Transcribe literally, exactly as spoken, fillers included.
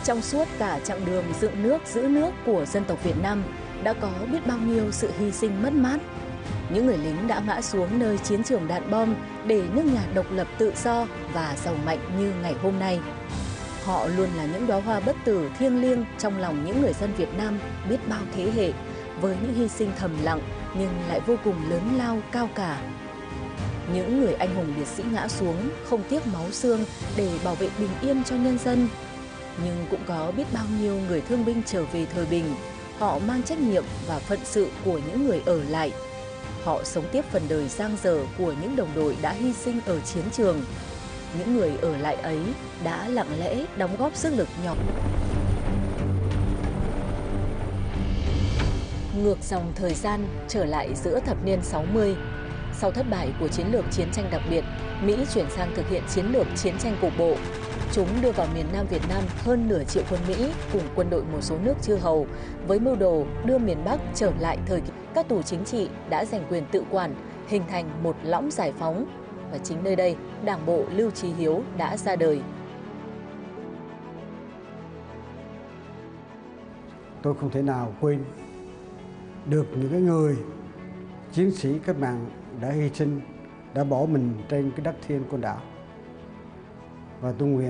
Trong suốt cả chặng đường dựng nước giữ nước của dân tộc Việt Nam đã có biết bao nhiêu sự hy sinh mất mát. Những người lính đã ngã xuống nơi chiến trường đạn bom để nước nhà độc lập tự do và giàu mạnh như ngày hôm nay. Họ luôn là những đóa hoa bất tử thiêng liêng trong lòng những người dân Việt Nam biết bao thế hệ, với những hy sinh thầm lặng nhưng lại vô cùng lớn lao cao cả. Những người anh hùng liệt sĩ ngã xuống không tiếc máu xương để bảo vệ bình yên cho nhân dân. Nhưng cũng có biết bao nhiêu người thương binh trở về thời bình. Họ mang trách nhiệm và phận sự của những người ở lại. Họ sống tiếp phần đời dang dở của những đồng đội đã hy sinh ở chiến trường. Những người ở lại ấy đã lặng lẽ đóng góp sức lực nhỏ. Ngược dòng thời gian trở lại giữa thập niên sáu mươi. Sau thất bại của chiến lược chiến tranh đặc biệt, Mỹ chuyển sang thực hiện chiến lược chiến tranh cục bộ. Chúng đưa vào miền Nam Việt Nam hơn nửa triệu quân Mỹ cùng quân đội một số nước chư hầu, với mưu đồ đưa miền Bắc trở lại thời kỳ các tù chính trị đã giành quyền tự quản, hình thành một lõm giải phóng. Và chính nơi đây, Đảng bộ Lưu Chí Hiếu đã ra đời. Tôi không thể nào quên được những cái người chiến sĩ cách mạng đã hy sinh, đã bỏ mình trên cái đất thiên côn đảo. Và tôi nguyện